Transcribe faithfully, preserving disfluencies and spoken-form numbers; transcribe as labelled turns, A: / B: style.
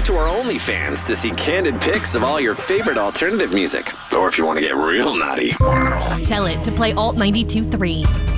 A: to our OnlyFans to see candid pics of all your favorite alternative music. Or if you want to get real naughty.
B: Tell it to play Alt ninety-two point three.